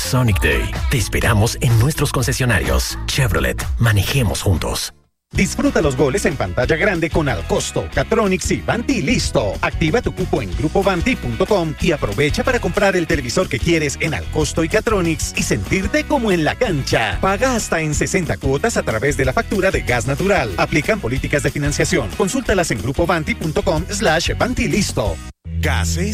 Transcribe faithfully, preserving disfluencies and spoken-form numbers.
Sonic Day. Te esperamos en nuestros concesionarios. Chevrolet, manejemos juntos. Disfruta los goles en pantalla grande con Alcosto, Catronics y Vanti Listo. Activa tu cupo en grupo vanti punto com y aprovecha para comprar el televisor que quieres en Alcosto y Catronics y sentirte como en la cancha. Paga hasta en sesenta cuotas a través de la factura de gas natural. Aplican políticas de financiación. Consúltalas en grupo vanti punto com slash Vanti Listo. Gases